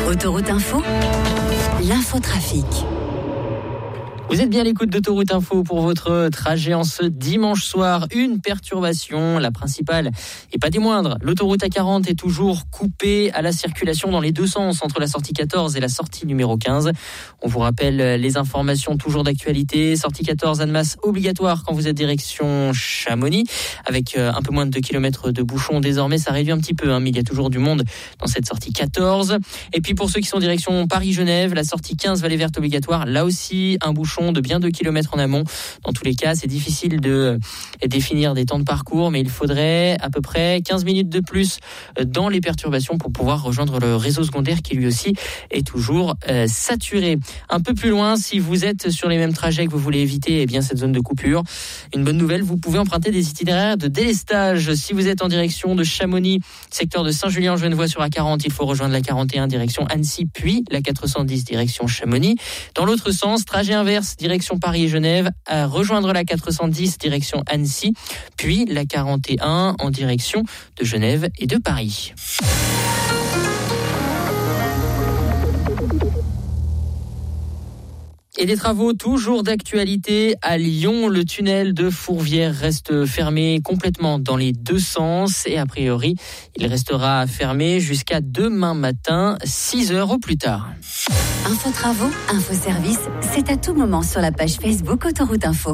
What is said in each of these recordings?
Autoroute Info, l'infotrafic. Vous êtes bien à l'écoute d'Autoroute Info pour votre trajet en ce dimanche soir. Une perturbation, la principale et pas des moindres. L'autoroute A40 est toujours coupée à la circulation dans les deux sens entre la sortie 14 et la sortie numéro 15. On vous rappelle les informations toujours d'actualité. Sortie 14, Annemasse obligatoire quand vous êtes direction Chamonix, avec un peu moins de 2 km de bouchons. Désormais, ça réduit un petit peu, mais il y a toujours du monde dans cette sortie 14. Et puis pour ceux qui sont direction Paris-Genève, la sortie 15, Vallée Verte obligatoire. Là aussi, un bouchon de bien 2 km en amont. Dans tous les cas, c'est difficile de définir des temps de parcours, mais il faudrait à peu près 15 minutes de plus dans les perturbations pour pouvoir rejoindre le réseau secondaire qui lui aussi est toujours saturé. Un peu plus loin, si vous êtes sur les mêmes trajets que vous voulez éviter cette zone de coupure, une bonne nouvelle, vous pouvez emprunter des itinéraires de délestage. Si vous êtes en direction de Chamonix, secteur de Saint-Julien-Genevois sur A40, il faut rejoindre la 41 direction Annecy, puis la 410 direction Chamonix. Dans l'autre sens, trajet inverse, direction Paris et Genève, à rejoindre la 410 direction Annecy, puis la 41 en direction de Genève et de Paris. Et des travaux toujours d'actualité à Lyon. Le tunnel de Fourvière reste fermé complètement dans les deux sens et a priori, il restera fermé jusqu'à demain matin, 6h au plus tard. Info travaux, info service, c'est à tout moment sur la page Facebook Autoroute Info.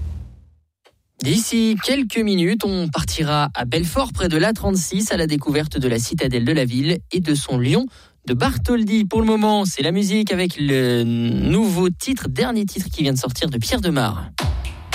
D'ici quelques minutes, on partira à Belfort, près de l'A36, à la découverte de la citadelle de la ville et de son lion de Bartholdi. Pour le moment, c'est la musique avec le nouveau titre, dernier titre qui vient de sortir de Pierre Demar.